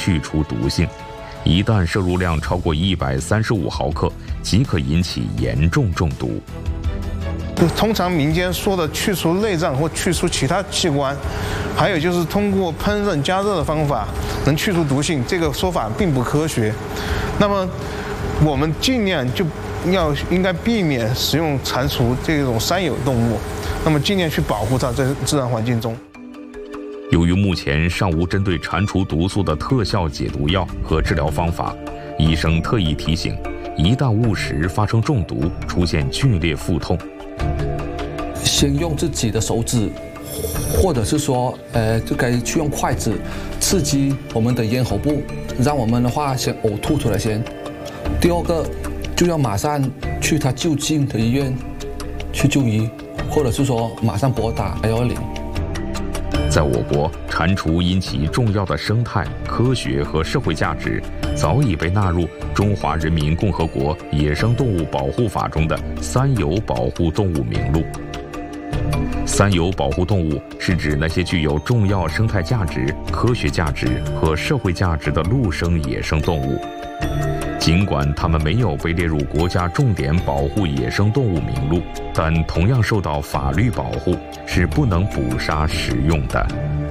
去除毒性，一旦摄入量超过135毫克，即可引起严重中毒。 通常民间说的去除内脏或去除其他器官，还有就是通过烹饪加热的方法能去除毒性，这个说法并不科学。那么我们尽量应该避免使用蟾蜍这种三有动物，那么尽量去保护它在自然环境中。 由于目前尚无针对蟾蜍毒素的特效解毒药和治疗方法，医生特意提醒，一旦误食发生中毒，出现剧烈腹痛， 先用自己的手指，或者是说，就可以去用筷子刺激我们的咽喉部，让我们的话先呕吐出来先。第二个就要马上去他就近的医院去就医，或者是说马上拨打120。 在我国，蟾蜍因其重要的生态、科学和社会价值，早已被纳入《中华人民共和国野生动物保护法》中的三有保护动物名录。三有保护动物是指那些具有重要生态价值、科学价值和社会价值的陆生野生动物。尽管它们没有被列入国家重点保护野生动物名录，但同样受到法律保护，是不能捕杀食用的。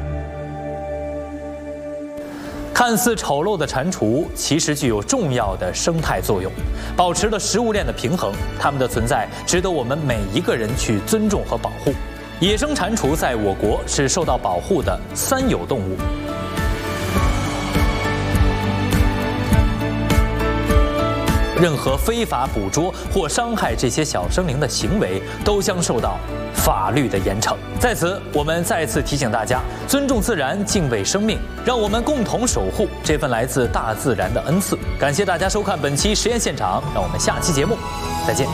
看似丑陋的蟾蜍，其实具有重要的生态作用，保持了食物链的平衡。它们的存在值得我们每一个人去尊重和保护。野生蟾蜍在我国是受到保护的三有动物。任何非法捕捉或伤害这些小生灵的行为，都将受到法律的严惩。在此，我们再次提醒大家，尊重自然，敬畏生命，让我们共同守护这份来自大自然的恩赐。感谢大家收看本期实验现场，让我们下期节目再见。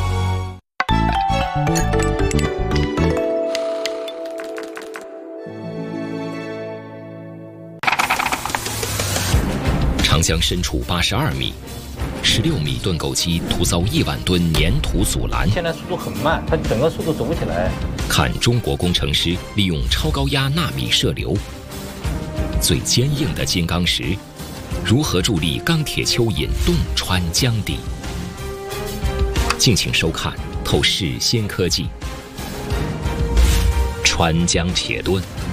长江深处82米。16米盾构机突遭1万吨粘土阻拦， 现在速度很慢，它整个速度走不起来。 看中国工程师利用超高压纳米射流，最坚硬的金刚石如何助力钢铁蚯蚓洞穿江底。敬请收看透视新科技，穿江铁盾。